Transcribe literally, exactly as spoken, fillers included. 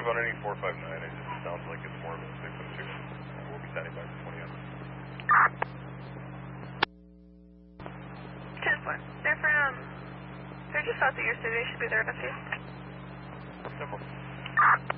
five on any four five nine, it just sounds like it's more of a six oh two. We'll be standing by for twenty on. ten four. They're from, they're just south of your city, they should be there in a few. Simple.